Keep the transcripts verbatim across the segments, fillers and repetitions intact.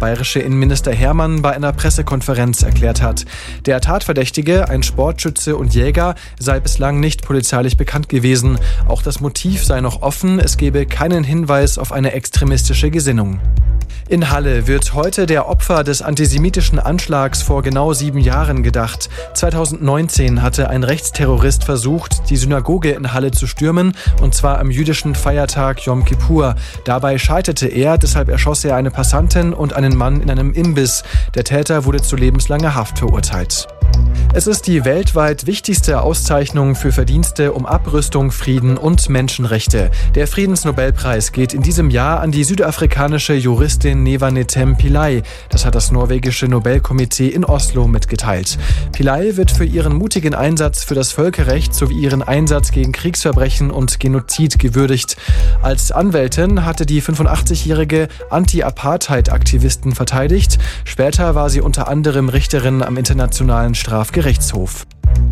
bayerische Innenminister Hermann bei einer Pressekonferenz erklärt hat. Der Tatverdächtige, ein Sportschütze und Jäger, sei bislang nicht polizeilich bekannt gewesen. Auch das Motiv sei noch offen, es gebe keinen Hinweis auf eine extremistische Gesinnung. In Halle wird heute der Opfer des antisemitischen Anschlags vor genau sieben Jahren gedacht. zweitausendneunzehn hatte ein Rechtsterrorist versucht, die Synagoge in Halle zu stürmen, und zwar am jüdischen Feiertag Yom Kippur. Dabei scheiterte er, deshalb erschoss er eine Passantin und einen Mann in einem Imbiss. Der Täter wurde zu lebenslanger Haft verurteilt. Es ist die weltweit wichtigste Auszeichnung für Verdienste um Abrüstung, Frieden und Menschenrechte. Der Friedensnobelpreis geht in diesem Jahr an die südafrikanische Juristin Neva Netem Pillay. Das hat das norwegische Nobelkomitee in Oslo mitgeteilt. Pillay wird für ihren mutigen Einsatz für das Völkerrecht sowie ihren Einsatz gegen Kriegsverbrechen und Genozid gewürdigt. Als Anwältin hatte die fünfundachtzigjährige Anti-Apartheid-Aktivisten verteidigt. Später war sie unter anderem Richterin am Internationalen Strafgerichtshof.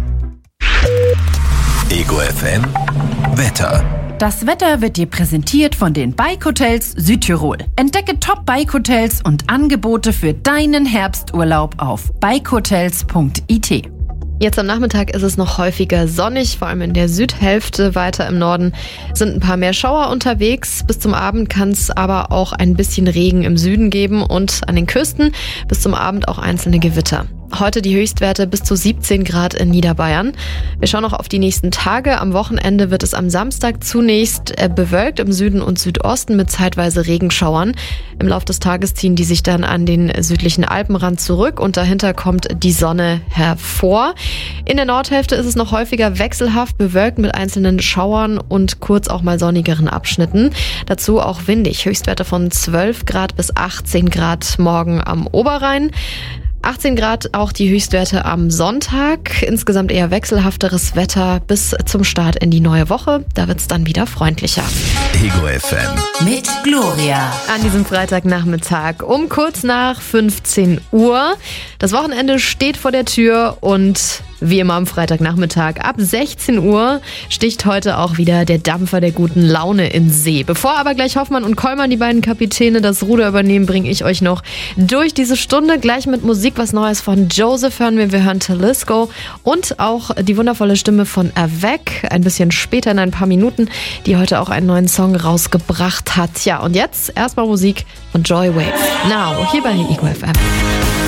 Ego F M Wetter. Das Wetter wird dir präsentiert von den Bike Hotels Südtirol. Entdecke Top-Bike Hotels und Angebote für deinen Herbsturlaub auf bike hotels punkt i t. Jetzt am Nachmittag ist es noch häufiger sonnig, vor allem in der Südhälfte. Weiter im Norden sind ein paar mehr Schauer unterwegs. Bis zum Abend kann es aber auch ein bisschen Regen im Süden geben und an den Küsten bis zum Abend auch einzelne Gewitter. Heute die Höchstwerte bis zu siebzehn Grad in Niederbayern. Wir schauen noch auf die nächsten Tage. Am Wochenende wird es am Samstag zunächst bewölkt im Süden und Südosten mit zeitweise Regenschauern. Im Laufe des Tages ziehen die sich dann an den südlichen Alpenrand zurück und dahinter kommt die Sonne hervor. In der Nordhälfte ist es noch häufiger wechselhaft bewölkt mit einzelnen Schauern und kurz auch mal sonnigeren Abschnitten. Dazu auch windig. Höchstwerte von zwölf Grad bis achtzehn Grad morgen am Oberrhein. achtzehn Grad auch die Höchstwerte am Sonntag. Insgesamt eher wechselhafteres Wetter bis zum Start in die neue Woche. Da wird es dann wieder freundlicher. Ego F M Mit Gloria. An diesem Freitagnachmittag um kurz nach fünfzehn Uhr. Das Wochenende steht vor der Tür und wie immer am Freitagnachmittag ab sechzehn Uhr sticht heute auch wieder der Dampfer der guten Laune in See. Bevor aber gleich Hoffmann und Kollmann, die beiden Kapitäne, das Ruder übernehmen, bringe ich euch noch durch diese Stunde. Gleich mit Musik was Neues von Joseph hören wir. Wir hören Talisco und auch die wundervolle Stimme von Avec. Ein bisschen später in ein paar Minuten, die heute auch einen neuen Song rausgebracht hat. Ja, und jetzt erstmal Musik von Joy Wave. Now, hier bei Ego F M.